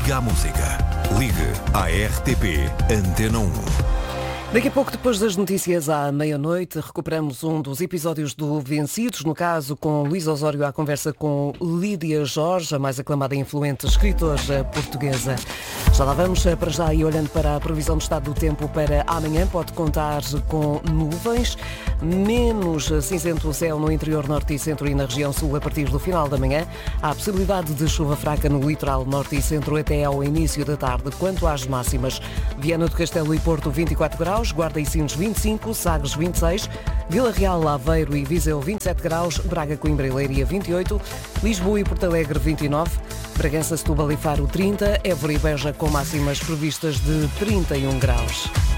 Ligue à música. Ligue à RTP Antena 1. Daqui a pouco, depois das notícias à meia-noite, recuperamos um dos episódios do Vencidos, no caso com Luís Osório à conversa com Lídia Jorge, a mais aclamada e influente escritora portuguesa. Já lá vamos, para já, e olhando para a previsão do estado do tempo para amanhã, pode contar com nuvens, menos cinzento o céu no interior norte e centro e na região sul a partir do final da manhã. Há possibilidade de chuva fraca no litoral norte e centro até ao início da tarde. Quanto às máximas, Viana do Castelo e Porto 24 graus, Guarda e Sines 25, Sagres 26, Vila Real, Aveiro e Viseu 27 graus, Braga, Coimbra e Leiria 28, Lisboa e Porto Alegre 29, Bragança, Setúbal e Faro 30, Évora e Beja com máximas previstas de 31 graus.